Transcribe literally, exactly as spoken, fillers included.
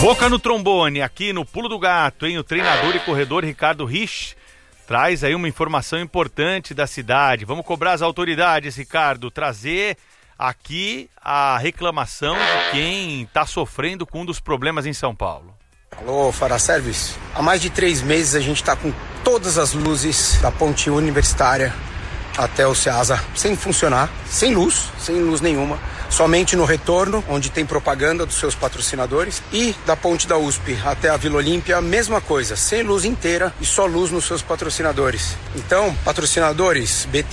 Boca no trombone, aqui no Pulo do Gato, hein? O treinador e corredor Ricardo Rich traz aí uma informação importante da cidade. Vamos cobrar as autoridades, Ricardo, trazer aqui a reclamação de quem está sofrendo com um dos problemas em São Paulo. Alô, Fara Service. Há mais de três meses a gente está com todas as luzes da ponte universitária até o Ceasa sem funcionar, sem luz, sem luz nenhuma, somente no retorno, onde tem propaganda dos seus patrocinadores, e da ponte da U S P até a Vila Olímpia, mesma coisa, sem luz inteira e só luz nos seus patrocinadores. Então, patrocinadores, B T